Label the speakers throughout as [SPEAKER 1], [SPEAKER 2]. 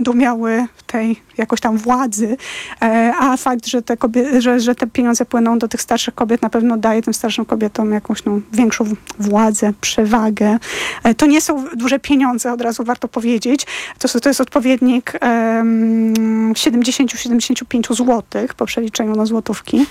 [SPEAKER 1] będą miały tej jakoś tam władzy, a fakt, że te pieniądze płyną do tych starszych kobiet, na pewno daje tym starszym kobietom jakąś większą władzę, przewagę. To nie są duże pieniądze, od razu warto powiedzieć. To jest odpowiednik 70-75 zł po przeliczeniu na złotówki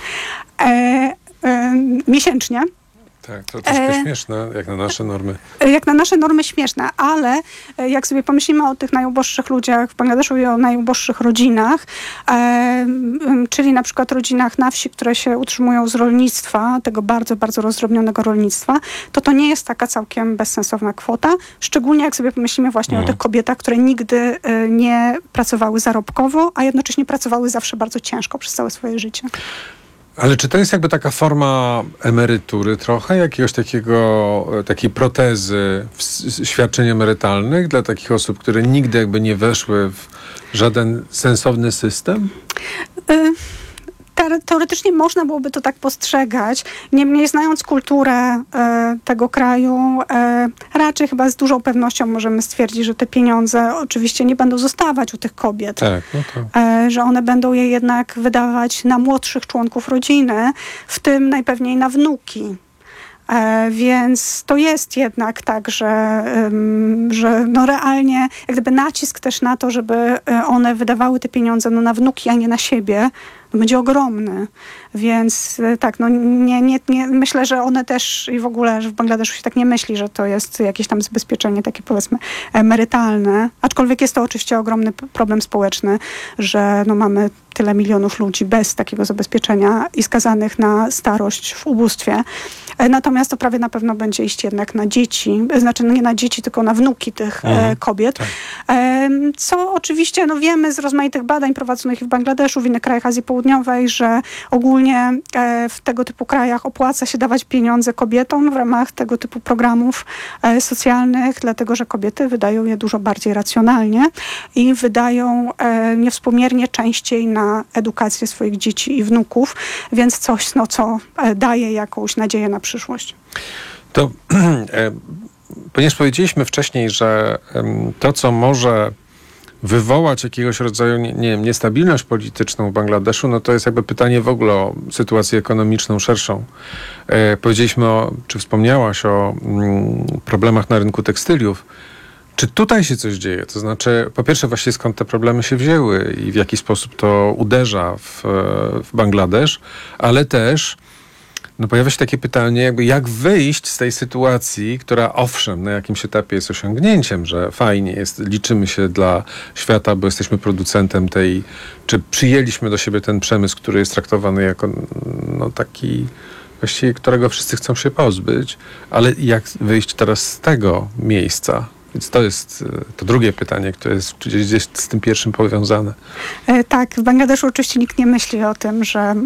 [SPEAKER 1] miesięcznie.
[SPEAKER 2] Tak, to troszkę śmieszne, jak na nasze normy.
[SPEAKER 1] Jak na nasze normy śmieszne, ale jak sobie pomyślimy o tych najuboższych ludziach w Bangladeszu i o najuboższych rodzinach, czyli na przykład rodzinach na wsi, które się utrzymują z rolnictwa, tego bardzo, bardzo rozdrobnionego rolnictwa, to nie jest taka całkiem bezsensowna kwota. Szczególnie jak sobie pomyślimy właśnie o tych kobietach, które nigdy nie pracowały zarobkowo, a jednocześnie pracowały zawsze bardzo ciężko przez całe swoje życie.
[SPEAKER 2] Ale czy to jest jakby taka forma emerytury trochę? Takiej protezy świadczeń emerytalnych dla takich osób, które nigdy jakby nie weszły w żaden sensowny system?
[SPEAKER 1] Teoretycznie można byłoby to tak postrzegać. Niemniej znając kulturę tego kraju, raczej chyba z dużą pewnością możemy stwierdzić, że te pieniądze oczywiście nie będą zostawać u tych kobiet.
[SPEAKER 2] Tak, no to.
[SPEAKER 1] Że one będą je jednak wydawać na młodszych członków rodziny, w tym najpewniej na wnuki. Więc to jest jednak tak, że realnie jak gdyby nacisk też na to, żeby one wydawały te pieniądze na wnuki, a nie na siebie, będzie ogromny. Więc tak, nie, myślę, że one też i w ogóle, że w Bangladeszu się tak nie myśli, że to jest jakieś tam zabezpieczenie takie powiedzmy emerytalne. Aczkolwiek jest to oczywiście ogromny problem społeczny, że mamy tyle milionów ludzi bez takiego zabezpieczenia i skazanych na starość w ubóstwie. Natomiast to prawie na pewno będzie iść jednak na dzieci, znaczy nie na dzieci, tylko na wnuki tych kobiet. Tak. Co oczywiście wiemy z rozmaitych badań prowadzonych w Bangladeszu, w innych krajach Azji Południowej, że ogólnie w tego typu krajach opłaca się dawać pieniądze kobietom w ramach tego typu programów socjalnych, dlatego że kobiety wydają je dużo bardziej racjonalnie i wydają niewspółmiernie częściej na edukację swoich dzieci i wnuków, więc coś, co daje jakąś nadzieję na przyszłość.
[SPEAKER 2] To ponieważ powiedzieliśmy wcześniej, że to, co może wywołać jakiegoś rodzaju, niestabilność polityczną w Bangladeszu, to jest jakby pytanie w ogóle o sytuację ekonomiczną szerszą. Powiedzieliśmy czy wspomniałaś o problemach na rynku tekstyliów. Czy tutaj się coś dzieje? To znaczy, po pierwsze właściwie skąd te problemy się wzięły i w jaki sposób to uderza w Bangladesz, ale też pojawia się takie pytanie, jak wyjść z tej sytuacji, która owszem, na jakimś etapie jest osiągnięciem, że fajnie jest, liczymy się dla świata, bo jesteśmy producentem czy przyjęliśmy do siebie ten przemysł, który jest traktowany jako taki właściwie, którego wszyscy chcą się pozbyć, ale jak wyjść teraz z tego miejsca? Więc to jest to drugie pytanie, które jest gdzieś z tym pierwszym powiązane.
[SPEAKER 1] Tak, w Bangladeszu oczywiście nikt nie myśli o tym, że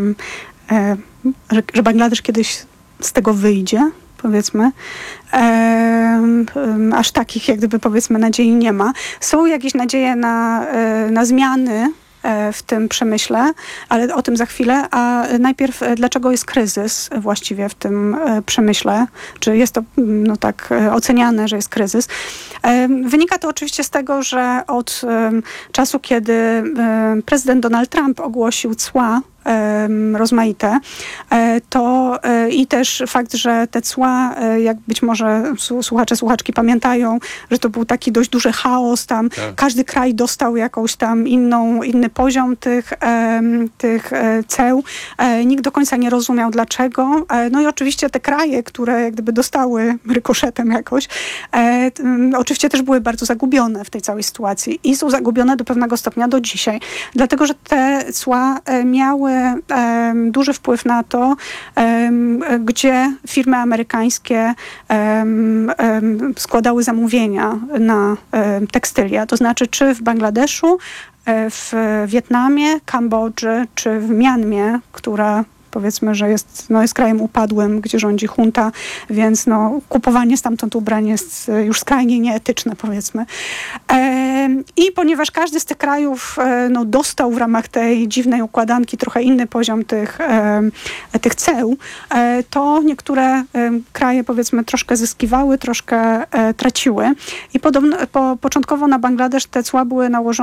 [SPEAKER 1] Bangladesz kiedyś z tego wyjdzie, powiedzmy. Aż takich jak gdyby powiedzmy nadziei nie ma. Są jakieś nadzieje na zmiany w tym przemyśle, ale o tym za chwilę. A najpierw, dlaczego jest kryzys właściwie w tym przemyśle? Czy jest to tak oceniane, że jest kryzys? Wynika to oczywiście z tego, że od czasu, kiedy prezydent Donald Trump ogłosił cła rozmaite, to i też fakt, że te cła, jak być może słuchacze, słuchaczki pamiętają, że to był taki dość duży chaos tam. Tak. Każdy kraj dostał jakąś tam inny poziom tych ceł. Nikt do końca nie rozumiał dlaczego. I oczywiście te kraje, które jak gdyby dostały rykoszetem jakoś, oczywiście też były bardzo zagubione w tej całej sytuacji i są zagubione do pewnego stopnia do dzisiaj. Dlatego, że te cła miały duży wpływ na to, gdzie firmy amerykańskie składały zamówienia na tekstylia. To znaczy, czy w Bangladeszu, w Wietnamie, Kambodży, czy w Mjanmie, która powiedzmy, że jest krajem upadłym, gdzie rządzi junta, więc kupowanie stamtąd ubrań jest już skrajnie nieetyczne, powiedzmy. I ponieważ każdy z tych krajów dostał w ramach tej dziwnej układanki trochę inny poziom tych ceł, to niektóre kraje, powiedzmy, troszkę zyskiwały, troszkę traciły. I początkowo na Bangladesz te cła były nałożone